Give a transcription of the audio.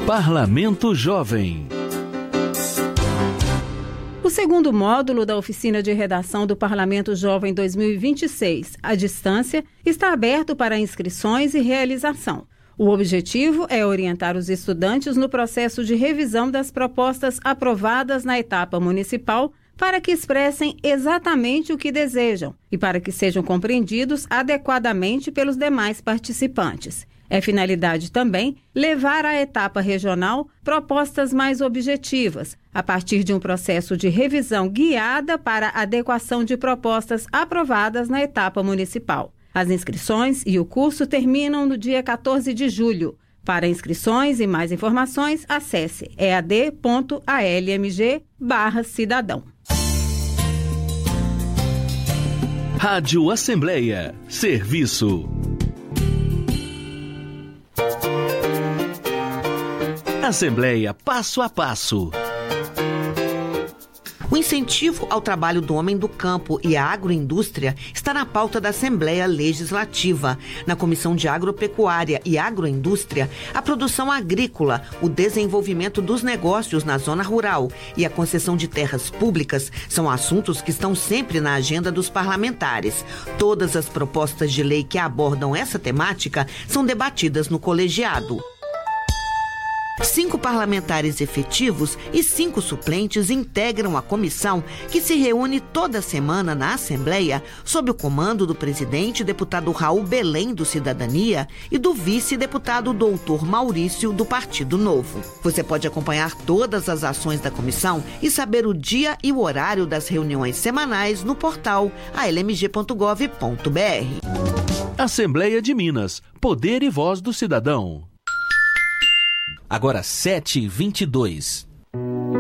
Parlamento Jovem. O segundo módulo da oficina de redação do Parlamento Jovem 2026, à distância, está aberto para inscrições e realização. O objetivo é orientar os estudantes no processo de revisão das propostas aprovadas na etapa municipal para que expressem exatamente o que desejam e para que sejam compreendidos adequadamente pelos demais participantes. É finalidade também levar à etapa regional propostas mais objetivas, a partir de um processo de revisão guiada para a adequação de propostas aprovadas na etapa municipal. As inscrições e o curso terminam no dia 14 de julho. Para inscrições e mais informações, acesse ead.almg/cidadão. Rádio Assembleia. Serviço. Assembleia Passo a Passo. O incentivo ao trabalho do homem do campo e à agroindústria está na pauta da Assembleia Legislativa. Na Comissão de Agropecuária e Agroindústria, a produção agrícola, o desenvolvimento dos negócios na zona rural e a concessão de terras públicas são assuntos que estão sempre na agenda dos parlamentares. Todas as propostas de lei que abordam essa temática são debatidas no colegiado. 5 parlamentares efetivos e 5 suplentes integram a comissão, que se reúne toda semana na Assembleia, sob o comando do presidente, deputado Raul Belém, do Cidadania, e do vice-deputado doutor Maurício, do Partido Novo. Você pode acompanhar todas as ações da comissão e saber o dia e o horário das reuniões semanais no portal almg.gov.br. Assembleia de Minas. Poder e voz do cidadão. Agora 7h22.